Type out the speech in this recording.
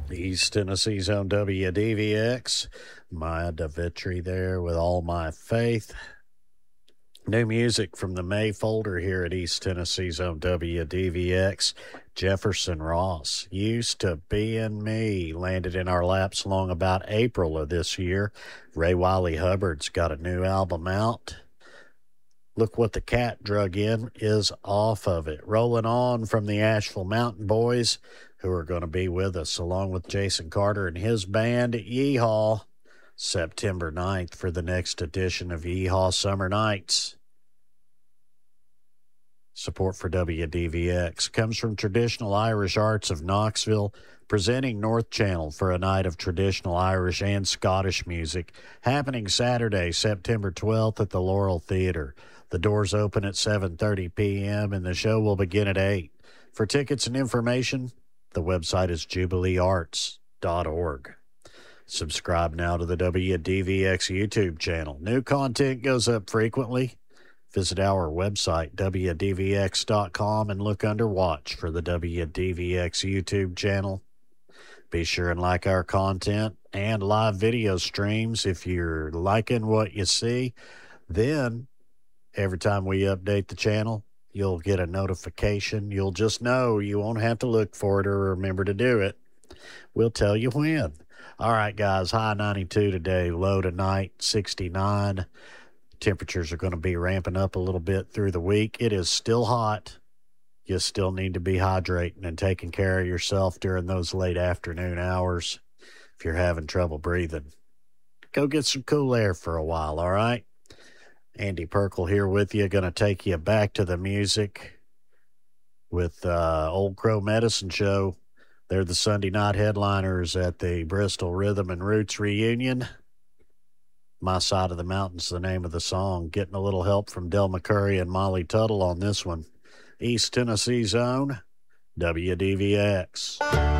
East Tennessee's own WDVX. Maya DeVitri there with All My Faith. New music from the May folder here at East Tennessee's own WDVX. Jefferson Ross, Used to Being Me, landed in our laps along about April of this year. Ray Wiley Hubbard's got a new album out. Look What the Cat Drug In is off of it. Rolling on from the Asheville Mountain Boys, who are going to be with us, along with Jason Carter and his band, Yeehaw, September 9th for the next edition of Yeehaw Summer Nights. Support for WDVX comes from Traditional Irish Arts of Knoxville, presenting North Channel for a night of traditional Irish and Scottish music, happening Saturday, September 12th at the Laurel Theater. The doors open at 7:30 p.m. and the show will begin at 8. For tickets and information, the website is jubileearts.org. Subscribe now to the WDVX YouTube channel. New content goes up frequently. Visit our website, WDVX.com, and look under Watch for the WDVX YouTube channel. Be sure and like our content and live video streams. If you're liking what you see, then every time we update the channel, you'll get a notification. You'll just know. You won't have to look for it or remember to do it. We'll tell you when. All right, guys, high 92 today, low tonight 69. Temperatures are going to be ramping up a little bit through the week. It is still hot. You still need to be hydrating and taking care of yourself during those late afternoon hours. If you're having trouble breathing, go get some cool air for a while, all right? Andy Perkle here with you, going to take you back to the music with Old Crow Medicine Show. They're the Sunday night headliners at the Bristol Rhythm and Roots reunion. My Side of the Mountain's the name of the song. Getting a little help from Del McCurry and Molly Tuttle on this one. East Tennessee's own WDVX.